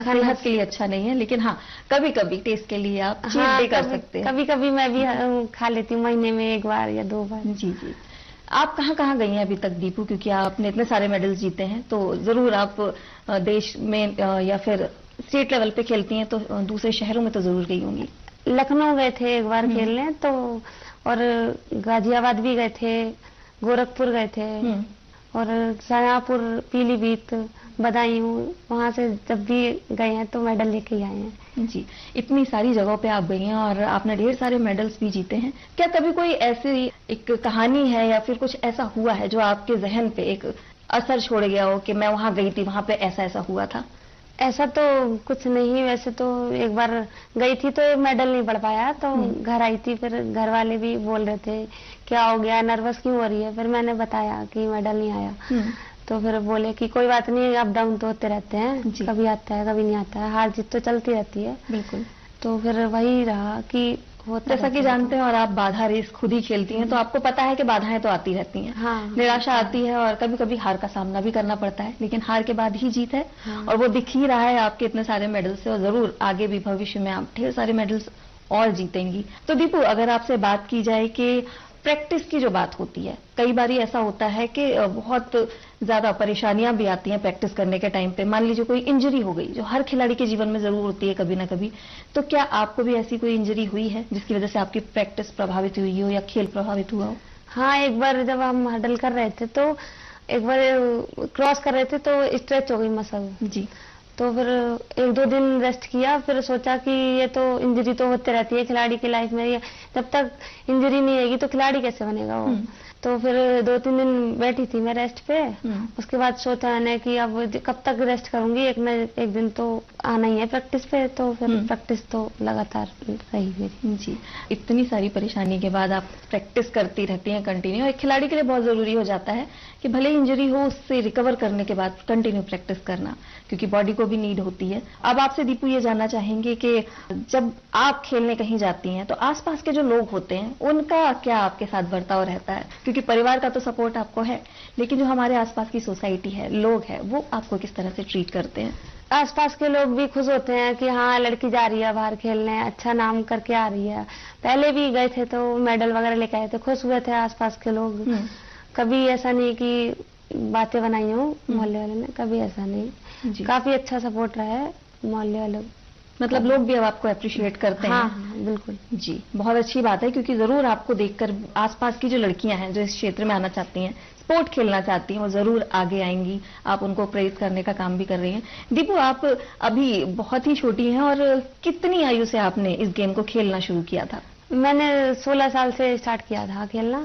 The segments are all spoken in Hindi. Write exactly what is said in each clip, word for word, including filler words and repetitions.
सेहत के लिए अच्छा नहीं है, लेकिन हाँ कभी कभी टेस्ट के लिए आप चीट हाँ, डे कर कभी सकते हैं। कभी कभी मैं भी अ, खा लेती हूँ, महीने में एक बार या दो बार। जी जी। आप कहाँ कहाँ गई हैं अभी तक दीपू, क्योंकि आपने इतने सारे मेडल्स जीते हैं तो जरूर आप अ, देश में अ, या फिर स्टेट लेवल पे खेलती हैं तो अ, दूसरे शहरों में तो जरूर गई होंगी। लखनऊ गए थे एक बार हम्म। खेलने तो, और गाजियाबाद भी गए थे, गोरखपुर गए थे, हम्म। और शाहजहाँपुर, पीलीभीत, बदायूं, वहां से जब भी गए हैं तो मेडल लेके ही आए हैं। जी, इतनी सारी जगहों पे आप गई हैं और आपने ढेर सारे मेडल्स भी जीते हैं। क्या कभी कोई ऐसी एक कहानी है या फिर कुछ ऐसा हुआ है जो आपके जहन पे एक असर छोड़ गया हो कि मैं वहां गई थी, वहां पे ऐसा ऐसा हुआ था? ऐसा तो कुछ नहीं, वैसे तो एक बार गई थी तो मेडल नहीं पड़ पाया, तो घर आई थी, फिर घर वाले भी बोल रहे थे क्या हो गया, नर्वस क्यों हो रही है, फिर मैंने बताया कि मेडल नहीं आया, तो फिर बोले कि कोई बात नहीं, अप डाउन तो होते रहते हैं, कभी आता है कभी नहीं आता है, हार जीत तो चलती रहती है। बिल्कुल। तो फिर वही रहा कि होता, जैसा कि जानते हैं और आप बाधा रेस खुद ही खेलती हैं तो आपको पता है कि बाधाएं तो आती रहती हैं। हाँ, निराशा आती है और कभी कभी हार का सामना भी करना पड़ता है, लेकिन हार के बाद ही जीत है। हाँ। और वो दिख ही रहा है आपके इतने सारे मेडल से, और जरूर आगे भी भविष्य में आप ढेर सारे मेडल्स और जीतेंगी। तो दीपू, अगर आपसे बात की जाए कि प्रैक्टिस की जो बात होती है, कई बार ऐसा होता है कि बहुत ज्यादा परेशानियां भी आती हैं प्रैक्टिस करने के टाइम पे। मान लीजिए कोई इंजरी हो गई, जो हर खिलाड़ी के जीवन में जरूर होती है कभी ना कभी, तो क्या आपको भी ऐसी कोई इंजरी हुई है जिसकी वजह से आपकी प्रैक्टिस प्रभावित हुई हो या खेल प्रभावित हुआ हो? हाँ, एक बार जब हम हडल कर रहे थे तो एक बार क्रॉस कर रहे थे तो स्ट्रेच हो गई मसल जी, तो फिर एक दो दिन रेस्ट किया, फिर सोचा कि ये तो इंजरी तो होते रहती है खिलाड़ी की लाइफ में, ये जब तक इंजरी नहीं आएगी तो खिलाड़ी कैसे बनेगा वो। तो फिर दो तीन दिन बैठी थी मैं रेस्ट पे, उसके बाद सोचा मैंने कि अब कब तक रेस्ट करूंगी, एक न एक दिन तो आना ही है प्रैक्टिस पे, तो फिर प्रैक्टिस तो लगातार रही मेरी। जी, इतनी सारी परेशानी के बाद आप प्रैक्टिस करती रहती हैं कंटिन्यू। एक खिलाड़ी के लिए बहुत जरूरी हो जाता है कि भले इंजरी हो, उससे रिकवर करने के बाद कंटिन्यू प्रैक्टिस करना, क्योंकि बॉडी को भी नीड होती है। अब आपसे दीपू ये जानना चाहेंगे कि जब आप खेलने कहीं जाती हैं तो आसपास के जो लोग होते हैं उनका क्या आपके साथ बर्ताव रहता है? क्योंकि परिवार का तो सपोर्ट आपको है, लेकिन जो हमारे आसपास की सोसाइटी है, लोग हैं, वो आपको किस तरह से ट्रीट करते हैं? आसपास के लोग भी खुश होते हैं कि हाँ लड़की जा रही है बाहर खेलने, अच्छा नाम करके आ रही है। पहले भी गए थे तो मेडल वगैरह लेके आए थे, खुश हुए थे आसपास के लोग। कभी ऐसा नहीं कि बातें बनाई हो मोहल्ले वाले ने, कभी ऐसा नहीं, काफी अच्छा सपोर्ट रहा है मोहल्ले वालों। मतलब लोग भी अब आपको अप्रिशिएट करते हैं। हाँ, हाँ, बिल्कुल जी, बहुत अच्छी बात है, क्योंकि जरूर आपको देखकर आसपास की जो लड़कियां हैं जो इस क्षेत्र में आना चाहती हैं, स्पोर्ट खेलना चाहती हैं, वो जरूर आगे आएंगी। आप उनको प्रेरित करने का काम भी कर रही हैं। दीपू, आप अभी बहुत ही छोटी हैं, और कितनी आयु से आपने इस गेम को खेलना शुरू किया था? मैंने सोलह साल से स्टार्ट किया था खेलना,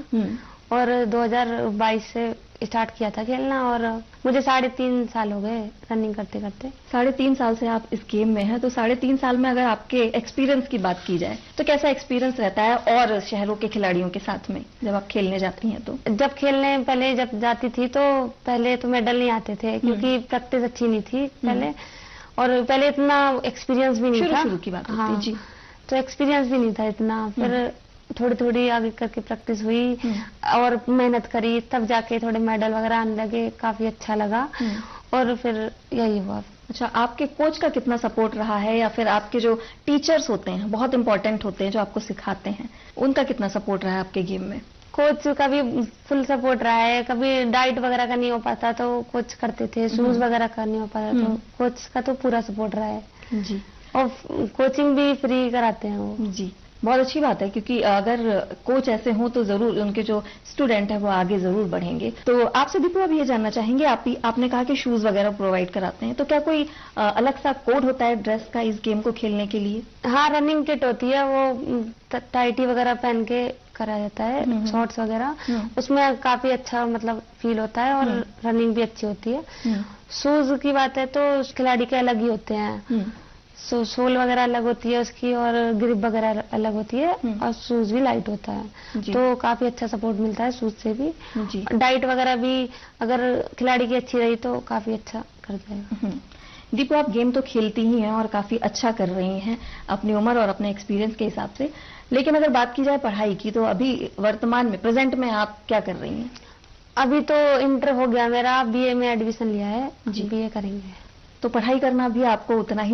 और दो हज़ार बाईस से स्टार्ट किया था खेलना, और मुझे साढ़े तीन साल हो गए रनिंग करते करते। साढ़े तीन साल से आप इस गेम में हैं, तो साढ़े तीन साल में अगर आपके एक्सपीरियंस की बात की जाए तो कैसा एक्सपीरियंस रहता है और शहरों के खिलाड़ियों के साथ में जब आप खेलने जाती हैं? तो जब खेलने पहले जब जाती थी तो पहले तो मेडल नहीं आते थे, क्योंकि प्रैक्टिस अच्छी नहीं थी पहले, और पहले इतना एक्सपीरियंस भी नहीं शुरू था। शुरू की बात हाँ, जी, तो एक्सपीरियंस भी नहीं था इतना। फिर थोड़ी थोड़ी आगे करके प्रैक्टिस हुई और मेहनत करी, तब जाके थोड़े मेडल वगैरह आने लगे, काफी अच्छा लगा, और फिर यही हुआ। अच्छा, आपके कोच का कितना सपोर्ट रहा है, या फिर आपके जो टीचर्स होते हैं, बहुत इंपॉर्टेंट होते हैं जो आपको सिखाते हैं, उनका कितना सपोर्ट रहा है आपके गेम में? कोच का भी फुल सपोर्ट रहा है। कभी डाइट वगैरह का नहीं हो पाता तो कोच करते थे, शूज वगैरह का नहीं हो पाता तो कोच का तो पूरा सपोर्ट रहा है जी, और कोचिंग भी फ्री कराते हैं वो। जी, बहुत अच्छी बात है, क्योंकि अगर कोच ऐसे हों तो जरूर उनके जो स्टूडेंट है वो आगे जरूर बढ़ेंगे। तो आपसे दीपू अब ये जानना चाहेंगे, आप ही आपने कहा कि शूज वगैरह प्रोवाइड कराते हैं, तो क्या कोई आ, अलग सा कोड होता है ड्रेस का इस गेम को खेलने के लिए? हाँ, रनिंग किट होती है, वो टाइटी वगैरह पहन के करा जाता है, शॉर्ट्स वगैरह, उसमें काफी अच्छा मतलब फील होता है और रनिंग भी अच्छी होती है। शूज की बात है तो खिलाड़ी के अलग ही होते हैं, सो सोल वगैरह अलग होती है उसकी, और ग्रिप वगैरह अलग होती है, और शूज भी लाइट होता है, तो काफी अच्छा सपोर्ट मिलता है शूज से भी। डाइट वगैरह भी अगर खिलाड़ी की अच्छी रही तो काफी अच्छा कर जाएगा। दीपू, आप गेम तो खेलती ही हैं और काफी अच्छा कर रही हैं अपनी उम्र और अपने एक्सपीरियंस के हिसाब से, लेकिन अगर बात की जाए पढ़ाई की तो अभी वर्तमान में प्रेजेंट में आप क्या कर रही हैं? अभी तो इंटर हो गया मेरा, बीए में एडमिशन लिया है, जी बीए करेंगे। तो पढ़ाई करना भी आपको उतना ही